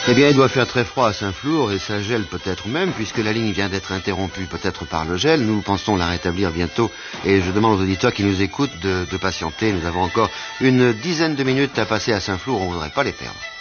Eh bien, il doit faire très froid à Saint-Flour et ça gèle peut-être même, puisque la ligne vient d'être interrompue peut-être par le gel. Nous pensons la rétablir bientôt et je demande aux auditeurs qui nous écoutent de patienter. Nous avons encore une dizaine de minutes à passer à Saint-Flour, on ne voudrait pas les perdre.